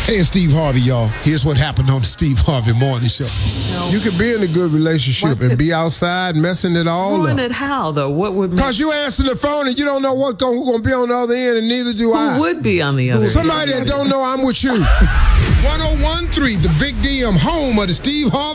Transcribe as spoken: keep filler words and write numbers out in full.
Hey, it's Steve Harvey, y'all. Here's what happened on the Steve Harvey Morning Show. No. You could be in a good relationship What and be outside messing it all Ruin up. it how, though? What would make... Because you answer the phone and you don't know what go, who's going to be on the other end, and neither do Who I. would be on the other end? Somebody that don't know I'm with you. one oh one point three, the Big D M, home of the Steve Harvey